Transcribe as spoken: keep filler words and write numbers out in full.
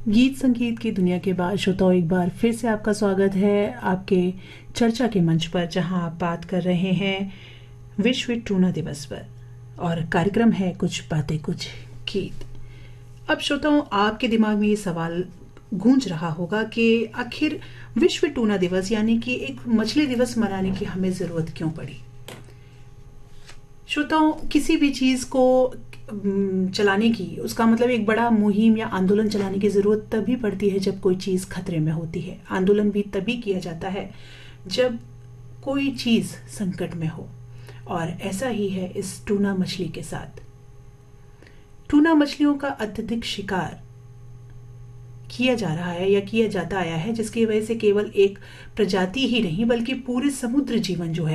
गीत संगीत की दुनिया के बाद श्रोताओं, एक बार फिर से आपका स्वागत है आपके चर्चा के मंच पर, जहां आप बात कर रहे हैं विश्व टूना दिवस पर और कार्यक्रम है कुछ बातें कुछ गीत। अब श्रोताओं, आपके दिमाग में ये सवाल गूंज रहा होगा कि आखिर विश्व टूना दिवस यानी कि एक मछली दिवस मनाने की हमें जरूरत क्यों पड़ी। श्रोताओं, किसी भी चीज को चलाने की, उसका मतलब एक बड़ा मुहिम या आंदोलन चलाने की जरूरत तभी पड़ती है जब कोई चीज खतरे में होती है। आंदोलन भी तभी किया जाता है जब कोई चीज संकट में हो, और ऐसा ही है इस टूना मछली के साथ। टूना मछलियों का अत्यधिक शिकार किया जा रहा है या किया जाता आया है, जिसकी वजह से केवल एक प्रजाति ही नहीं बल्कि पूरे समुद्र जीवन जो है